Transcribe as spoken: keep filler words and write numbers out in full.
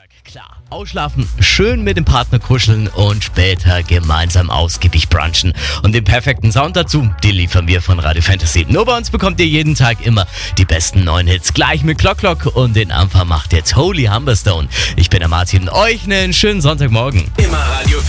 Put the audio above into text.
Klar, ausschlafen, schön mit dem Partner kuscheln und später gemeinsam ausgiebig brunchen. Und den perfekten Sound dazu, den liefern wir von Radio Fantasy. Nur bei uns bekommt ihr jeden Tag immer die besten neuen Hits. Gleich mit Clock Clock und den Anfang macht jetzt Holy Humberstone. Ich bin der Martin, euch einen schönen Sonntagmorgen. Immer Radio